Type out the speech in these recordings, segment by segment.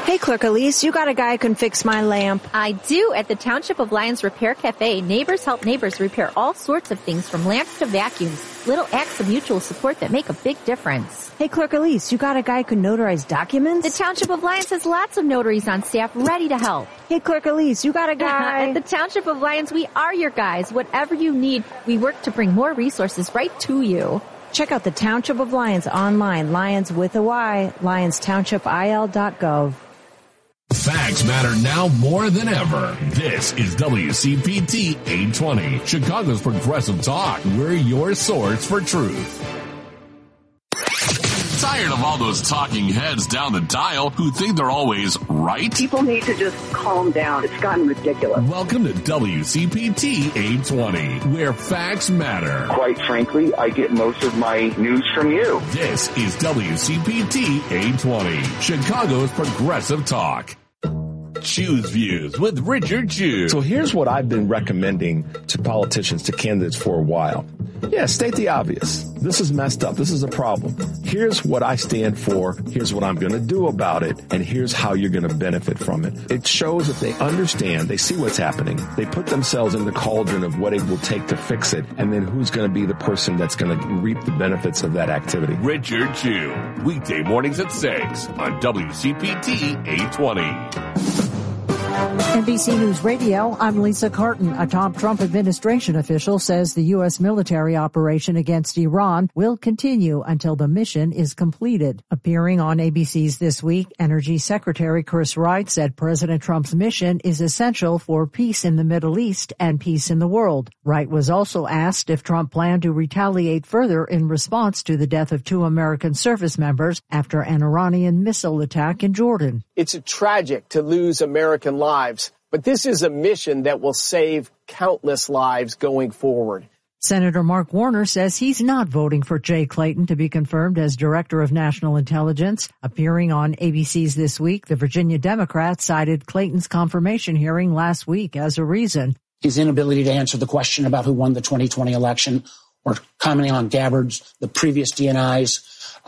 Hey, Clerk Elise, you got a guy who can fix my lamp? I do. At the Township of Lyons Repair Cafe, neighbors help neighbors repair all sorts of things from lamps to vacuums. Little acts of mutual support that make a big difference. Hey, Clerk Elise, you got a guy who can notarize documents? The Township of Lyons has lots of notaries on staff ready to help. Hey, Clerk Elise, you got a guy? At the Township of Lyons, we are your guys. Whatever you need, we work to bring more resources right to you. Check out the Township of Lyons online, Lyons with a Y, LyonsTownshipIL.gov. Facts matter now more than ever. This is WCPT 820, Chicago's Progressive Talk. We're your source for truth. Tired of all those talking heads down the dial who think they're always right? People need to just calm down. It's gotten ridiculous. Welcome to WCPT 820, where facts matter. Quite frankly, I get most of my news from you. This is WCPT 820, Chicago's Progressive Talk. Choose Views with Richard Chu. So here's what I've been recommending to politicians, to candidates for a while. Yeah, state the obvious. This is messed up. This is a problem. Here's what I stand for. Here's what I'm going to do about it. And here's how you're going to benefit from it. It shows that they understand. They see what's happening. They put themselves in the cauldron of what it will take to fix it. And then who's going to be the person that's going to reap the benefits of that activity. Richard Chu. Weekday mornings at 6 on WCPT 820. NBC News Radio, I'm Lisa Carton. A top Trump administration official says the U.S. military operation against Iran will continue until the mission is completed. Appearing on ABC's This Week, Energy Secretary Chris Wright said President Trump's mission is essential for peace in the Middle East and peace in the world. Wright was also asked if Trump planned to retaliate further in response to the death of 2 American service members after an Iranian missile attack in Jordan. It's tragic to lose American lives, but this is a mission that will save countless lives going forward. Senator Mark Warner says he's not voting for Jay Clayton to be confirmed as Director of National Intelligence. Appearing on ABC's This Week, the Virginia Democrat cited Clayton's confirmation hearing last week as a reason. His inability to answer the question about who won the 2020 election, or commenting on Gabbard's, the previous DNI's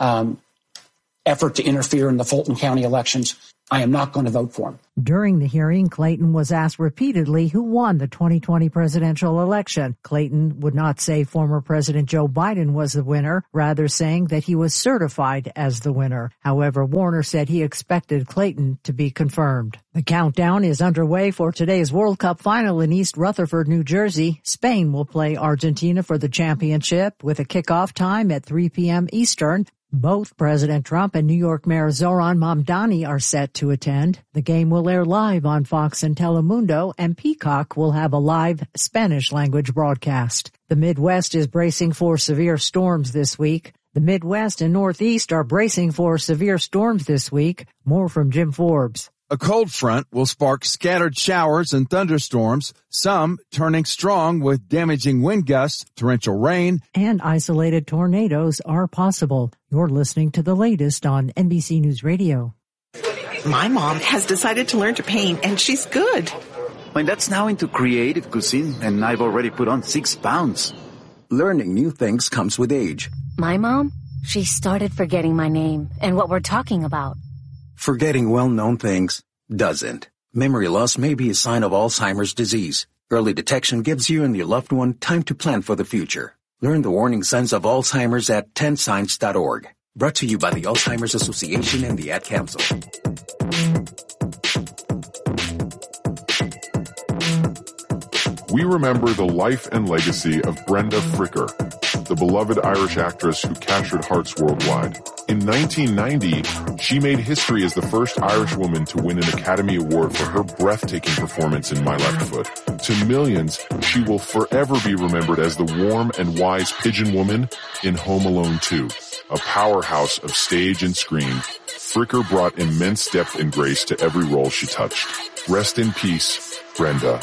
effort to interfere in the Fulton County elections. I am not going to vote for him. During the hearing, Clayton was asked repeatedly who won the 2020 presidential election. Clayton would not say former President Joe Biden was the winner, rather saying that he was certified as the winner. However, Warner said he expected Clayton to be confirmed. The countdown is underway for today's World Cup final in East Rutherford, New Jersey. Spain will play Argentina for the championship with a kickoff time at 3 p.m. Eastern. Both President Trump and New York Mayor Zoran Mamdani are set to attend. The game will air live on Fox and Telemundo, and Peacock will have a live Spanish-language broadcast. The Midwest is bracing for severe storms this week. The Midwest and Northeast are bracing for severe storms this week. More from Jim Forbes. A cold front will spark scattered showers and thunderstorms, some turning strong with damaging wind gusts, torrential rain, and isolated tornadoes are possible. You're listening to the latest on NBC News Radio. My mom has decided to learn to paint, and she's good. My dad's now into creative cuisine, and I've already put on 6 pounds. Learning new things comes with age. My mom, she started forgetting my name and what we're talking about. Forgetting well-known things doesn't. Memory loss may be a sign of Alzheimer's disease. Early detection gives you and your loved one time to plan for the future. Learn the warning signs of Alzheimer's at 10signs.org. Brought to you by the Alzheimer's Association and the Ad Council. We remember the life and legacy of Brenda Fricker, the beloved Irish actress who captured hearts worldwide. In 1990, she made history as the first Irish woman to win an Academy Award for her breathtaking performance in My Left Foot. To millions, she will forever be remembered as the warm and wise pigeon woman in Home Alone 2. A powerhouse of stage and screen, Fricker brought immense depth and grace to every role she touched. Rest in peace, Brenda.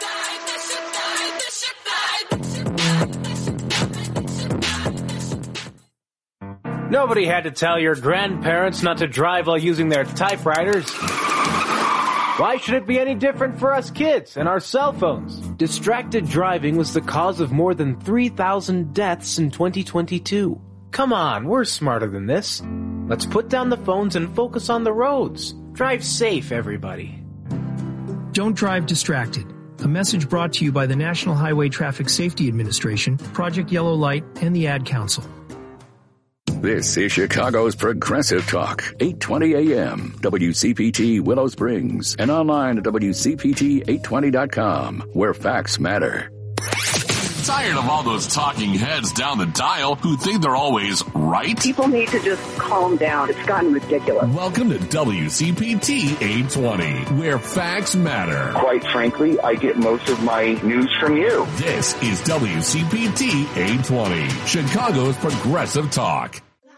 Nobody had to tell your grandparents not to drive while using their typewriters. Why should it be any different for us kids and our cell phones? Distracted driving was the cause of more than 3,000 deaths in 2022. Come on, we're smarter than this. Let's put down the phones and focus on the roads. Drive safe, everybody. Don't drive distracted. A message brought to you by the National Highway Traffic Safety Administration, Project Yellow Light, and the Ad Council. This is Chicago's Progressive Talk, 820 AM, WCPT Willow Springs, and online at WCPT820.com, where facts matter. Tired of all those talking heads down the dial who think they're always right? People need to just calm down. It's gotten ridiculous. Welcome to WCPT 820, where facts matter. Quite frankly, I get most of my news from you. This is WCPT 820, Chicago's Progressive Talk.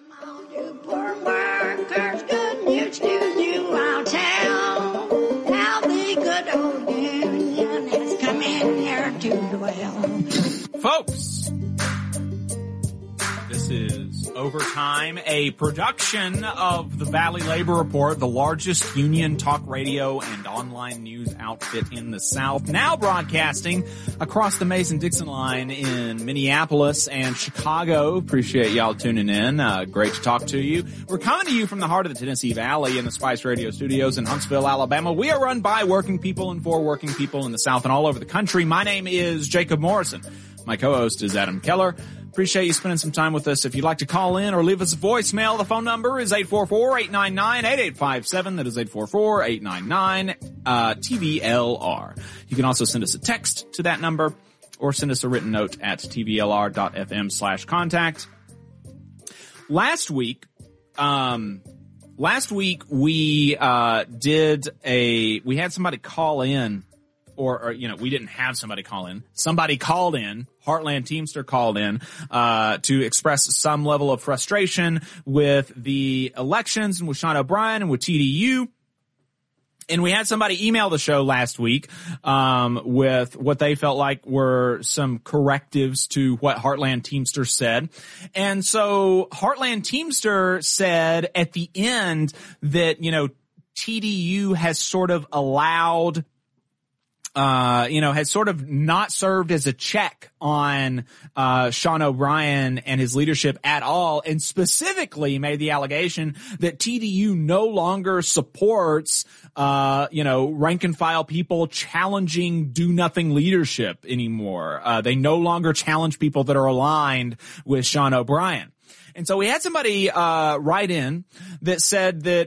Folks, this is Overtime, a production of the Valley Labor Report, the largest union talk radio and online news outfit in the South, now broadcasting across the Mason-Dixon line in Minneapolis and Chicago. Appreciate y'all tuning in. Great to talk to you. We're coming to you from the heart of the Tennessee Valley in the Spice Radio Studios in Huntsville, Alabama. We are run by working people and for working people in the South and all over the country. My name is Jacob Morrison. My co-host is Adam Keller. Appreciate you spending some time with us. If you'd like to call in or leave us a voicemail, the phone number is 844-899-8857. That is 844-899-TVLR. You can also send us a text to that number or send us a written note at tvlr.fm/contact. Last week we had somebody call in. Or, we didn't have somebody call in. Somebody called in. Heartland Teamster called in, to express some level of frustration with the elections and with Sean O'Brien and with TDU. And we had somebody email the show last week, with what they felt like were some correctives to what Heartland Teamster said. And so Heartland Teamster said at the end that, TDU has sort of allowed, has sort of not served as a check on Sean O'Brien and his leadership at all, and specifically made the allegation that TDU no longer supports rank and file people challenging do-nothing leadership anymore. They no longer challenge people that are aligned with Sean O'Brien. And so we had somebody write in that said that